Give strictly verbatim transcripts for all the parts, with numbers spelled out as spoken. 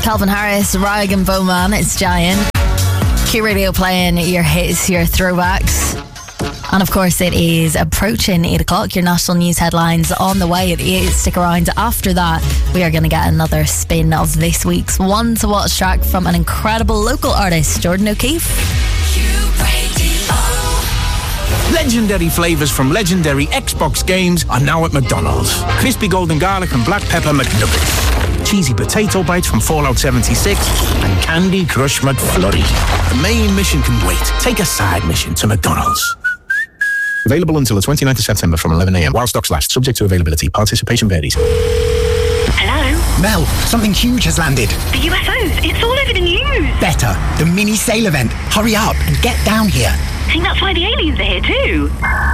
Calvin Harris, Rag and Bowman, it's Giant. Q Radio playing your hits, your throwbacks. And of course it is approaching eight o'clock. Your national news headlines on the way at eight. Stick around. After that, we are going to get another spin of this week's One to Watch track from an incredible local artist, Jordan O'Keefe. Legendary flavours from legendary Xbox games are now at McDonald's. Crispy golden garlic and black pepper McNuggets. Cheesy potato bites from Fallout seventy-six. And Candy Crush McFlurry. The main mission can wait. Take a side mission to McDonald's. Available until the twenty-ninth of September from eleven a m while stocks last. Subject to availability. Participation varies. Hello? Mel, something huge has landed. The U F Os. It's all over the news. Better. The mini sail event. Hurry up and get down here. I think that's why the aliens are here too.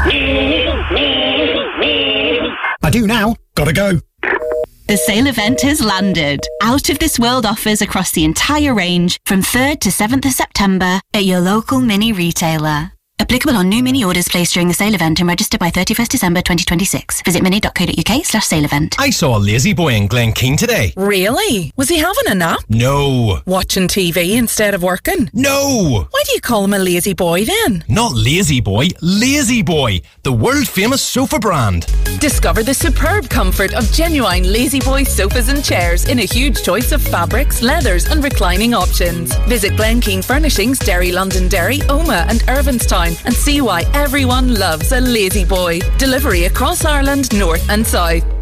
I do now. Gotta go. The sale event has landed. Out of this world offers across the entire range from third to seventh of September at your local mini retailer. Applicable on new mini orders placed during the sale event and registered by thirty-first December twenty twenty-six. Visit mini.co.uk slash sale event. I saw a lazy boy in Glen Keane today. Really? Was he having a nap? No. Watching T V instead of working? No. Why do you call him a lazy boy then? Not lazy boy, Lazy Boy, the world famous sofa brand. Discover the superb comfort of genuine Lazy Boy sofas and chairs in a huge choice of fabrics, leathers and reclining options. Visit Glen Keane Furnishings, Derry, Londonderry, Oma and Irvinstown and see why everyone loves a Lazy Boy. Delivery across Ireland, north and south.